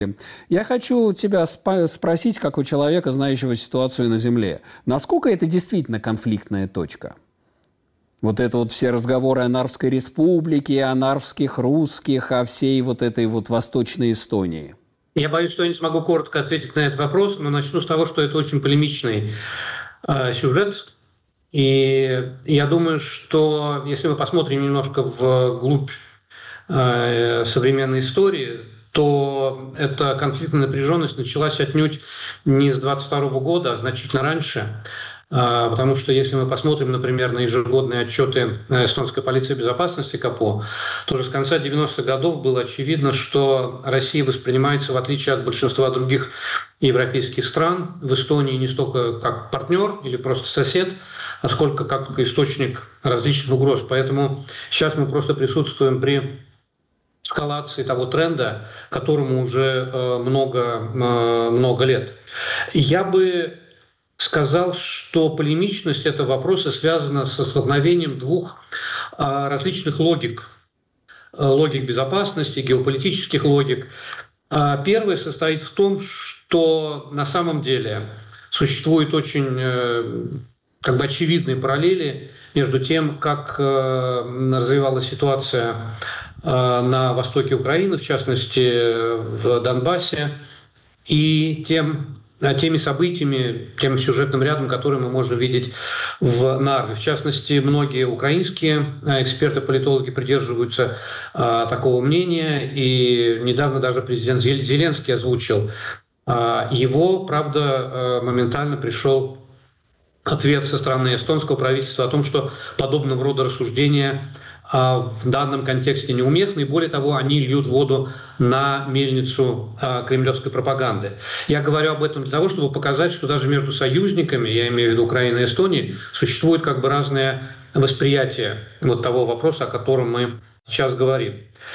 Я хочу тебя спросить, как у человека, знающего ситуацию на Земле, насколько это действительно конфликтная точка? Вот это вот все разговоры о Нарвской республике, о нарвских русских, о всей вот этой вот Восточной Эстонии. Я боюсь, что я не смогу коротко ответить на этот вопрос, но начну с того, что это очень полемичный сюжет. И я думаю, что если мы посмотрим немножко вглубь современной истории, то эта конфликтная напряженность началась отнюдь не с 22 года, а значительно раньше. Потому что если мы посмотрим, например, на ежегодные отчеты эстонской полиции безопасности КАПО, то уже с конца 90-х годов было очевидно, что Россия воспринимается, в отличие от большинства других европейских стран, в Эстонии не столько как партнер или просто сосед, а сколько как источник различных угроз. Поэтому сейчас мы просто присутствуем при эскалации того тренда, которому уже много лет. Я бы сказал, что полемичность этого вопроса связана со столкновением двух различных логик. Логик безопасности, геополитических логик. Первая состоит в том, что на самом деле существуют очень очевидные параллели между тем, как развивалась ситуация на востоке Украины, в частности в Донбассе, и теми событиями, тем сюжетным рядом, которые мы можем видеть в Нарве. В частности, многие украинские эксперты, политологи придерживаются такого мнения, и недавно даже президент Зеленский озвучил его. Правда, моментально пришел ответ со стороны эстонского правительства о том, что подобного рода рассуждения в данном контексте неуместны, и более того, они льют воду на мельницу кремлевской пропаганды. Я говорю об этом для того, чтобы показать, что даже между союзниками, я имею в виду Украину и Эстонию, существует разное восприятие того вопроса, о котором мы сейчас говорим.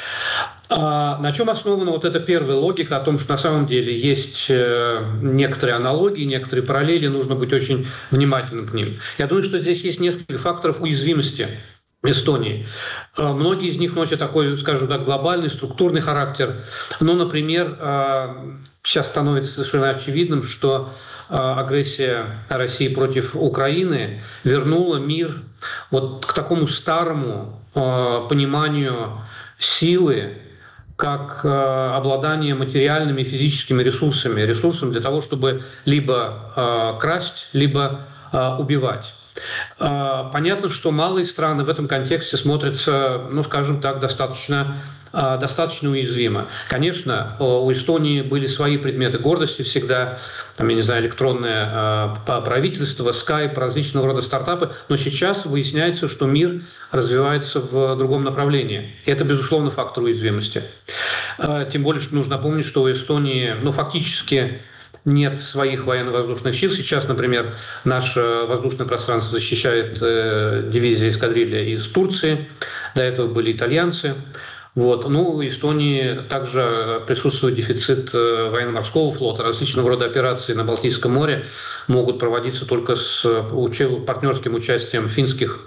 На чем основана вот эта первая логика о том, что на самом деле есть некоторые аналогии, некоторые параллели, нужно быть очень внимательным к ним. Я думаю, что здесь есть несколько факторов уязвимости Эстонии. Многие из них носят такой, скажем так, глобальный, структурный характер. Например, сейчас становится совершенно очевидным, что агрессия России против Украины вернула мир к такому старому пониманию силы, как обладание материальными и физическими ресурсами для того, чтобы либо красть, либо убивать. Понятно, что малые страны в этом контексте смотрятся, скажем так, достаточно уязвимо. Конечно, у Эстонии были свои предметы гордости всегда, электронное правительство, скайп, различного рода стартапы, но сейчас выясняется, что мир развивается в другом направлении. И это, безусловно, фактор уязвимости. Тем более, что нужно помнить, что у Эстонии, фактически нет своих военно-воздушных сил. Сейчас, например, наше воздушное пространство защищает дивизия эскадрилья из Турции. До этого были итальянцы. В Эстонии также присутствует дефицит военно-морского флота. Различного рода операции на Балтийском море могут проводиться только с партнерским участием финских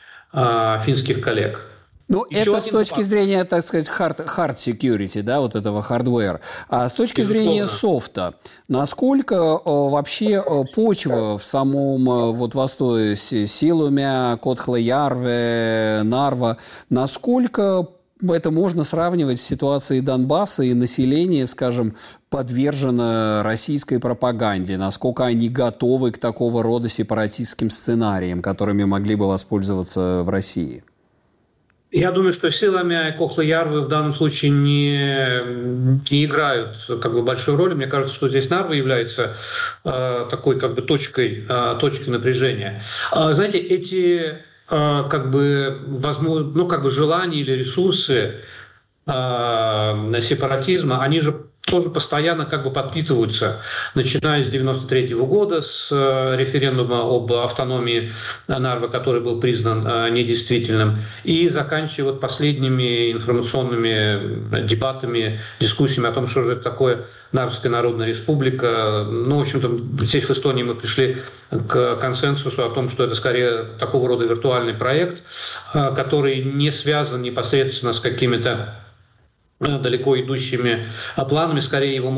коллег. Это с точки зрения, так сказать, hard security, да, вот этого hardware. А с точки зрения софта, насколько вообще почва в самом Силуме, Котхлеярве, Нарва, насколько это можно сравнивать с ситуацией Донбасса, и население, скажем, подвержено российской пропаганде? Насколько они готовы к такого рода сепаратистским сценариям, которыми могли бы воспользоваться в России? Я думаю, что силами Кохлы-Ярвы в данном случае не играют большую роль. Мне кажется, что здесь Нарва является такой точкой напряжения. Знаете, эти желания или ресурсы сепаратизма, они же тоже постоянно подпитываются, начиная с 1993 года, с референдума об автономии Нарвы, который был признан недействительным, и заканчивая последними информационными дебатами, дискуссиями о том, что это такое Нарвская Народная Республика. В общем-то, здесь в Эстонии мы пришли к консенсусу о том, что это скорее такого рода виртуальный проект, который не связан непосредственно с какими-то далеко идущими планами, скорее его